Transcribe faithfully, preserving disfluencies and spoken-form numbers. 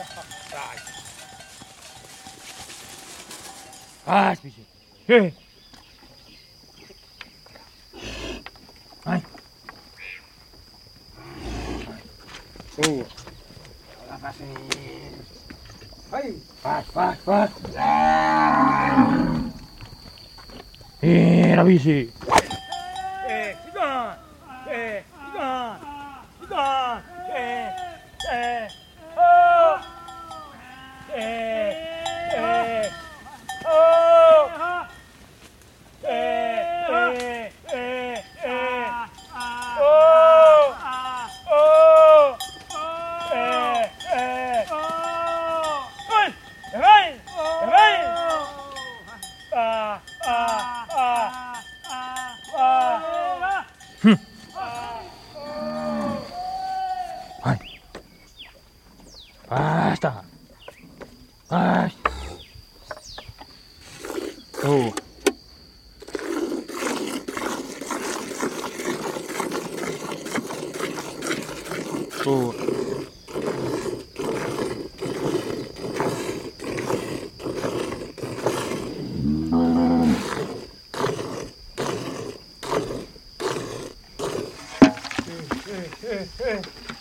Ah, bicho. Ei. Ai. Oh. Lá pra cima. Vai. Vai, vai, vai. Era bicho. Eh, siga. Eh, siga. Siga. Eh. Eh. Oh. Eh. Eh. Oh. Eh. Eh. Eh. Eh. Oh. Oh. Eh. Eh. Oi. Vai. Vai. Ah. Ah. Ah. Ah. Hm. Hai. Basta. Basta. Oh. Oh. Eh, eh, eh, eh.